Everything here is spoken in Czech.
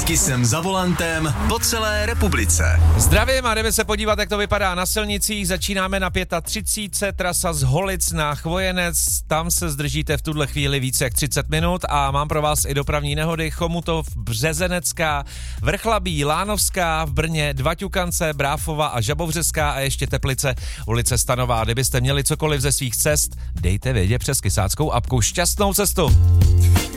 Taky jsem za volantem po celé republice. Zdravím a jdeme se podívat, jak to vypadá na silnicích. Začínáme na 35. Trasa z Holic na Chvojenec. Tam se zdržíte v tuhle chvíli více jak 30 minut a mám pro vás i dopravní nehody. Chomutov, Březenecká, Vrchlabí, Lánovská, v Brně, Dvaťukance, Bráfova a Žabovřeská a ještě Teplice, ulice Stanová. Kdybyste měli cokoliv ze svých cest, dejte vědět přes kysáckou apku. Šťastnou cestu!